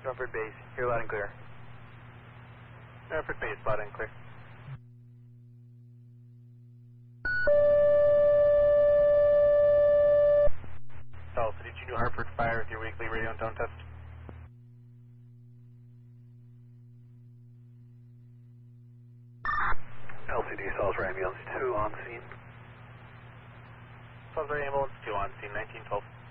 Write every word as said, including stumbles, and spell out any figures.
Norfolk Base, here loud and clear. Norfolk Base, loud and clear. South City two New Hartford Fire with your weekly radio and tone test. L C D Salisbury Ambulance two on scene. Salisbury Ambulance two on scene, nineteen twelve.